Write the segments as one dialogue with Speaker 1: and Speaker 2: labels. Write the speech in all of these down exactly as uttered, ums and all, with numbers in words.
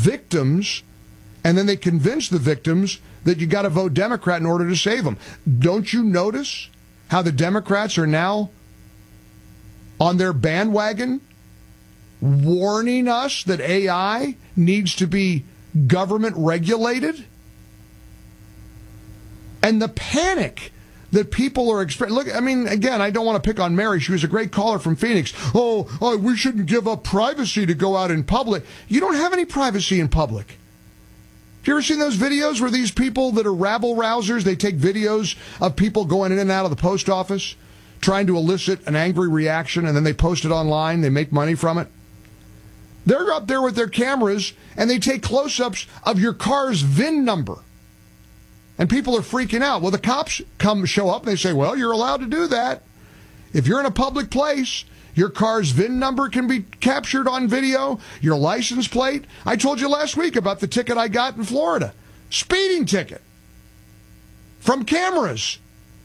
Speaker 1: victims, and then they convince the victims that you got to vote Democrat in order to save them. Don't you notice how the Democrats are now on their bandwagon warning us that A I needs to be government regulated? And the panic that people are expressing. Look, I mean, again, I don't want to pick on Mary. She was a great caller from Phoenix. Oh, oh, we shouldn't give up privacy to go out in public. You don't have any privacy in public. Have you ever seen those videos where these people that are rabble-rousers, they take videos of people going in and out of the post office, trying to elicit an angry reaction, and then they post it online, they make money from it? They're up there with their cameras, and they take close-ups of your car's V I N number. And people are freaking out. Well, the cops come show up, and they say, well, you're allowed to do that. If you're in a public place, your car's V I N number can be captured on video, your license plate. I told you last week about the ticket I got in Florida. Speeding ticket. From cameras.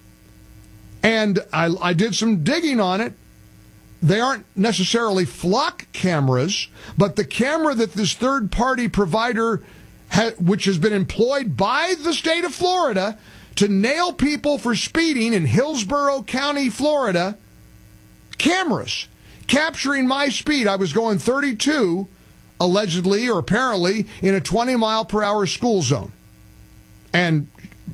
Speaker 1: And I, I did some digging on it. They aren't necessarily flock cameras, but the camera that this third-party provider, ha- which has been employed by the state of Florida to nail people for speeding in Hillsborough County, Florida, cameras capturing my speed. I was going thirty-two, allegedly or apparently, in a twenty mile per hour school zone. And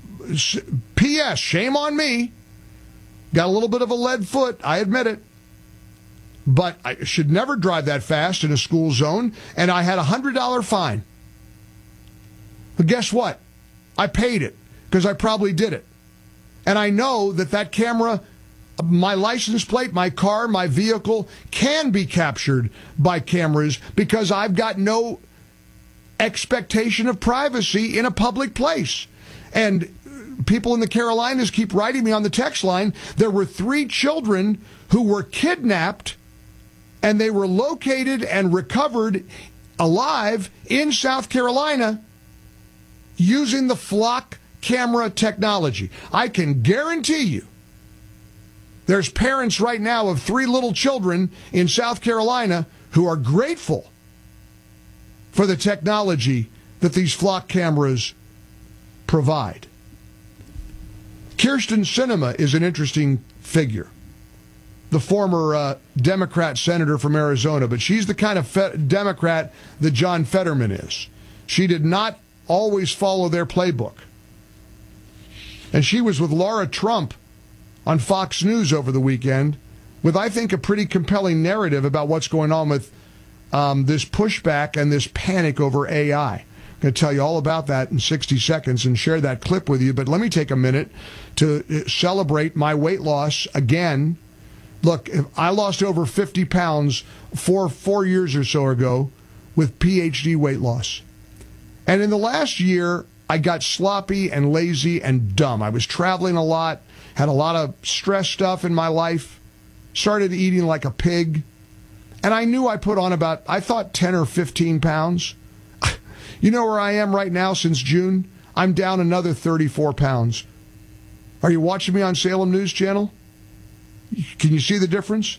Speaker 1: P S, shame on me. Got a little bit of a lead foot, I admit it. But I should never drive that fast in a school zone, and I had a one hundred dollars fine. But guess what? I paid it, because I probably did it. And I know that that camera, my license plate, my car, my vehicle can be captured by cameras because I've got no expectation of privacy in a public place. And people in the Carolinas keep writing me on the text line. There were three children who were kidnapped, and they were located and recovered alive in South Carolina using the flock camera technology. I can guarantee you there's parents right now of three little children in South Carolina who are grateful for the technology that these flock cameras provide. Kyrsten Sinema is an interesting figure, the former uh, Democrat senator from Arizona, but she's the kind of fe- Democrat that John Fetterman is. She did not always follow their playbook. And she was with Laura Trump on Fox News over the weekend with, I think, a pretty compelling narrative about what's going on with um, this pushback and this panic over A I. I'm going to tell you all about that in sixty seconds and share that clip with you. But let me take a minute to celebrate my weight loss again. Look, I lost over fifty pounds four, four years or so ago with P H D weight loss. And in the last year, I got sloppy and lazy and dumb. I was traveling a lot, had a lot of stress stuff in my life, started eating like a pig. And I knew I put on about, I thought ten or fifteen pounds. You know where I am right now since June? I'm down another thirty-four pounds. Are you watching me on Salem News Channel? Can you see the difference?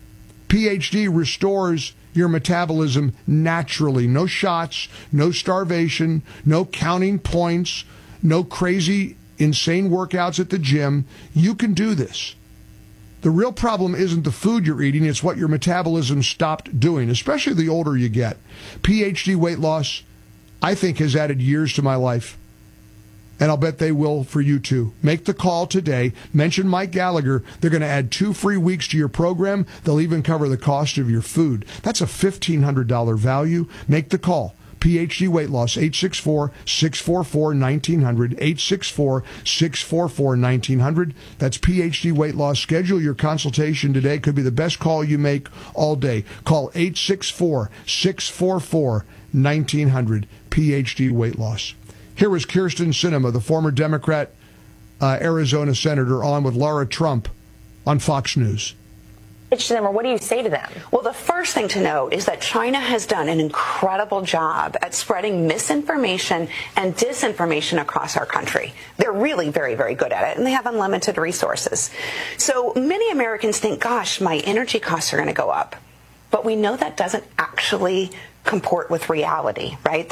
Speaker 1: P H D restores your metabolism naturally. No shots, no starvation, no counting points, no crazy, insane workouts at the gym. You can do this. The real problem isn't the food you're eating, it's what your metabolism stopped doing, especially the older you get. P H D weight loss, I think, has added years to my life. And I'll bet they will for you too. Make the call today. Mention Mike Gallagher. They're going to add two free weeks to your program. They'll even cover the cost of your food. That's a fifteen hundred dollars value. Make the call. P H D Weight Loss, eight six four, six four four, one nine zero zero, eight six four, six four four, one nine zero zero. That's P H D Weight Loss. Schedule your consultation today. Could be the best call you make all day. Call eight six four, six four four, one nine zero zero. P H D Weight Loss. Here is Kyrsten Sinema, the former Democrat uh, Arizona senator, on with Laura Trump on Fox News.
Speaker 2: To them, or what do you say to them?
Speaker 3: Well, the first thing to note is that China has done an incredible job at spreading misinformation and disinformation across our country. They're really very, very good at it, and they have unlimited resources. So many Americans think, gosh, my energy costs are going to go up. But we know that doesn't actually comport with reality, right?